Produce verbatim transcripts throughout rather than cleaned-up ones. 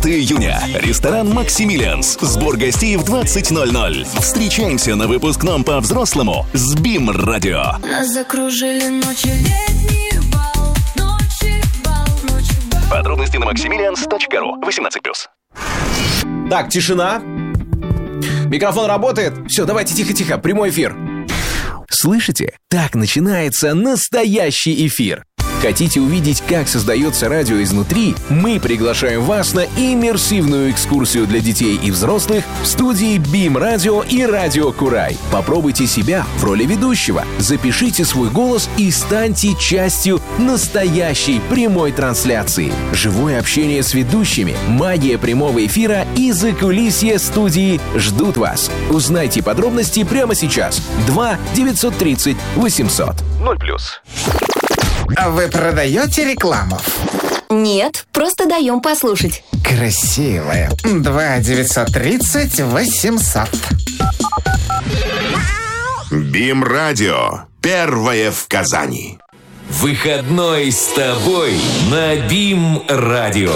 пятого июня. Ресторан «Максимилианс». Сбор гостей в двадцать ноль ноль. Встречаемся на выпускном по-взрослому с БИМ-радио. Нас закружили ночи летних бал, ночи бал, ночи бал. Подробности на максимилианс точка ру. восемнадцать плюс. Так, тишина. Микрофон работает. Все, давайте тихо-тихо, прямой эфир. Слышите? Так начинается настоящий эфир. Хотите увидеть, как создается радио изнутри? Мы приглашаем вас на иммерсивную экскурсию для детей и взрослых в студии БИМ-радио и Радио Курай. Попробуйте себя в роли ведущего, запишите свой голос и станьте частью настоящей прямой трансляции. Живое общение с ведущими, магия прямого эфира и закулисье студии ждут вас. Узнайте подробности прямо сейчас. два девятьсот тридцать восемьсот. ноль плюс. А вы продаете рекламу? Нет, просто даем послушать. Красивая. два девятьсот тридцать восемьсот. БИМ-радио. Первое в Казани. Выходной с тобой на БИМ-радио.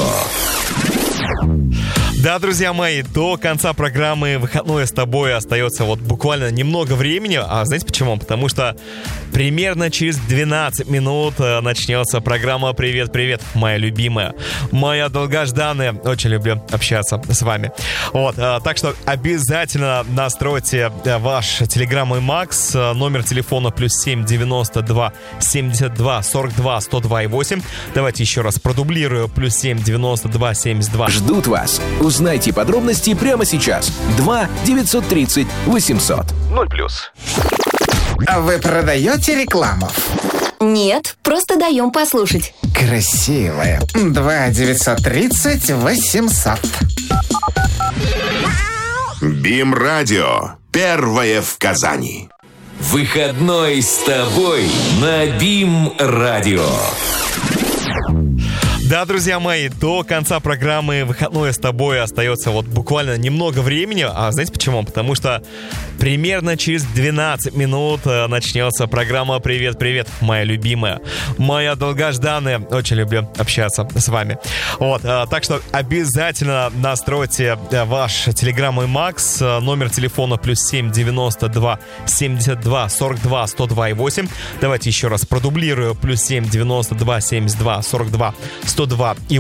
Да, друзья мои, до конца программы «Выходное с тобой» остается вот буквально немного времени. А знаете почему? Потому что примерно через двенадцать минут начнется программа «Привет-привет», моя любимая, моя долгожданная. Очень люблю общаться с вами. Вот, так что обязательно настройте ваш Telegram и Макс. Номер телефона плюс семь девяносто два семьдесят два сорок два сто два и восемь. Давайте еще раз продублирую. Плюс семь девяносто два семьдесят два. Ждут вас. Узнайте подробности прямо сейчас. два девятьсот тридцать восемьсот. ноль плюс. А вы продаете рекламу? Нет, просто даем послушать. Красивая. два девятьсот тридцать восемьсот. БИМ-радио. Первое в Казани. Выходной с тобой на БИМ-радио. Да, друзья мои, до конца программы «Выходное с тобой» остается вот буквально немного времени. А знаете почему? Потому что примерно через двенадцать минут начнется программа «Привет-привет», моя любимая, моя долгожданная. Очень люблю общаться с вами. Вот, так что обязательно настройте ваш Telegram и Макс. Номер телефона плюс семь девяносто два семьдесят два сорок два сто два и восемь. Давайте еще раз продублирую. Плюс семь девяносто два семьдесят два сорок два сто два и